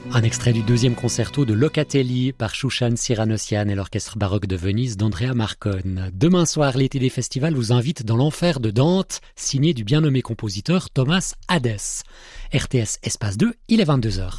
Un extrait du deuxième concerto de Locatelli par Shushan Siranossian et l'orchestre baroque de Venise d'Andrea Marcone. Demain soir, l'été des festivals vous invite dans l'enfer de Dante, signé du bien nommé compositeur Thomas Hadès. RTS Espace 2, il est 22h.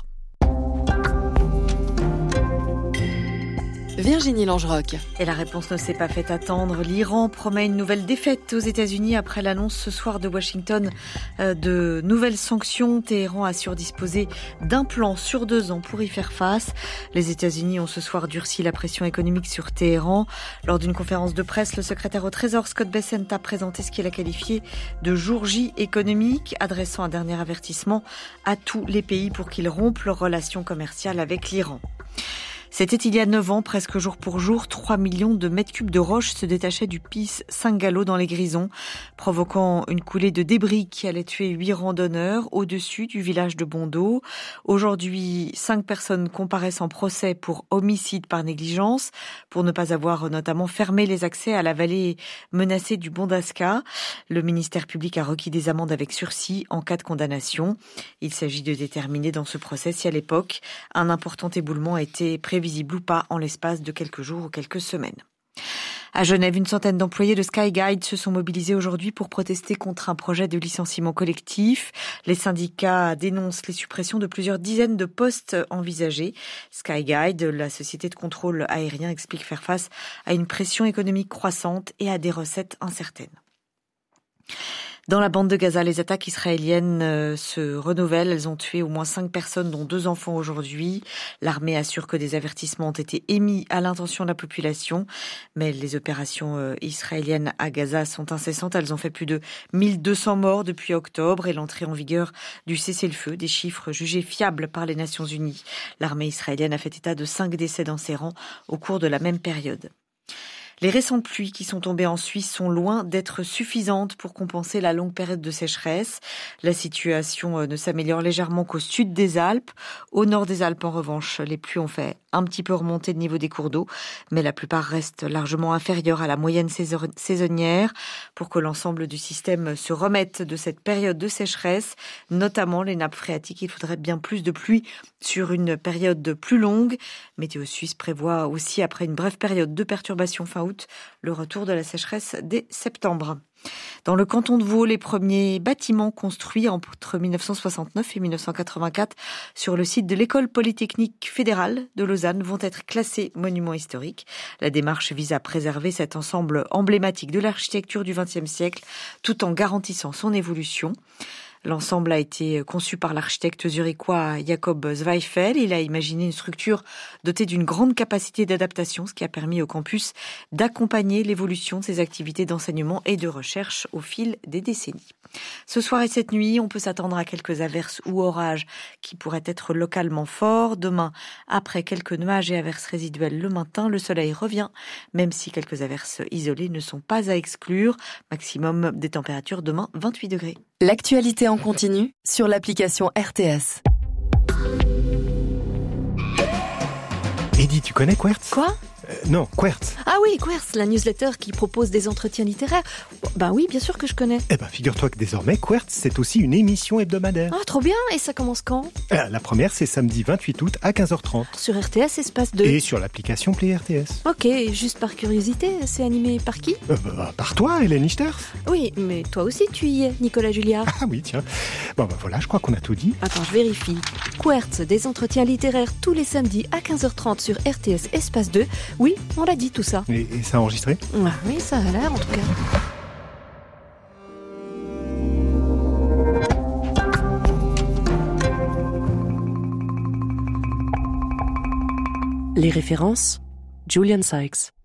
Virginie Langerock. Et la réponse ne s'est pas fait attendre. L'Iran promet une nouvelle défaite aux États-Unis après l'annonce ce soir de Washington de nouvelles sanctions. Téhéran assure disposer d'un plan sur 2 ans pour y faire face. Les États-Unis ont ce soir durci la pression économique sur Téhéran. Lors d'une conférence de presse, le secrétaire au Trésor Scott Bessent a présenté ce qu'il a qualifié de jour J économique, adressant un dernier avertissement à tous les pays pour qu'ils rompent leurs relations commerciales avec l'Iran. C'était il y a 9 ans, presque jour pour jour, 3 millions de mètres cubes de roches se détachaient du Pis Saint-Gallo dans les Grisons, provoquant une coulée de débris qui allait tuer 8 randonneurs au-dessus du village de Bondo. Aujourd'hui, 5 personnes comparaissent en procès pour homicide par négligence, pour ne pas avoir notamment fermé les accès à la vallée menacée du Bondasca. Le ministère public a requis des amendes avec sursis en cas de condamnation. Il s'agit de déterminer dans ce procès si à l'époque, un important éboulement a été prévisible ou pas en l'espace de quelques jours ou quelques semaines. À Genève, une centaine d'employés de Skyguide se sont mobilisés aujourd'hui pour protester contre un projet de licenciement collectif. Les syndicats dénoncent les suppressions de plusieurs dizaines de postes envisagés. Skyguide, la société de contrôle aérien, explique faire face à une pression économique croissante et à des recettes incertaines. Dans la bande de Gaza, les attaques israéliennes se renouvellent. Elles ont tué au moins 5 personnes, dont 2 enfants aujourd'hui. L'armée assure que des avertissements ont été émis à l'intention de la population. Mais les opérations israéliennes à Gaza sont incessantes. Elles ont fait plus de 1200 morts depuis octobre et l'entrée en vigueur du cessez-le-feu, des chiffres jugés fiables par les Nations Unies. L'armée israélienne a fait état de 5 décès dans ses rangs au cours de la même période. Les récentes pluies qui sont tombées en Suisse sont loin d'être suffisantes pour compenser la longue période de sécheresse. La situation ne s'améliore légèrement qu'au sud des Alpes. Au nord des Alpes, en revanche, les pluies ont fait un petit peu remonter le niveau des cours d'eau, mais la plupart restent largement inférieures à la moyenne saisonnière. Pour que l'ensemble du système se remette de cette période de sécheresse, notamment les nappes phréatiques, il faudrait bien plus de pluie sur une période plus longue. Météo Suisse prévoit aussi, après une brève période de perturbation fin août, le retour de la sécheresse dès septembre. Dans le canton de Vaud, les premiers bâtiments construits entre 1969 et 1984 sur le site de l'école polytechnique fédérale de Lausanne vont être classés monuments historiques. La démarche vise à préserver cet ensemble emblématique de l'architecture du XXe siècle tout en garantissant son évolution. L'ensemble a été conçu par l'architecte zurichois Jakob Zweifel. Il a imaginé une structure dotée d'une grande capacité d'adaptation, ce qui a permis au campus d'accompagner l'évolution de ses activités d'enseignement et de recherche au fil des décennies. Ce soir et cette nuit, on peut s'attendre à quelques averses ou orages qui pourraient être localement forts. Demain, après quelques nuages et averses résiduelles le matin, le soleil revient, même si quelques averses isolées ne sont pas à exclure. Maximum des températures demain, 28 degrés. L'actualité en continu sur l'application RTS. Eddy, tu connais Quertz ? Quoi ? Non, Quertz. Ah oui, Quertz, la newsletter qui propose des entretiens littéraires. Ben oui, bien sûr que je connais. Eh ben, figure-toi que désormais, Quertz, c'est aussi une émission hebdomadaire. Ah, trop bien. Et ça commence quand ? La première, c'est samedi 28 août à 15h30. Sur RTS Espace 2. Et sur l'application Play RTS. Ok, juste par curiosité, c'est animé par qui ? Par toi, Hélène Ichters. Oui, mais toi aussi tu y es, Nicolas Julliard. Ah oui, tiens. Bon, voilà, je crois qu'on a tout dit. Attends, je vérifie. Quertz, des entretiens littéraires tous les samedis à 15h30 sur RTS Espace 2. Oui, on l'a dit tout ça. Et ça a enregistré ? Ah, oui, ça a l'air en tout cas. Les références, Julian Sykes.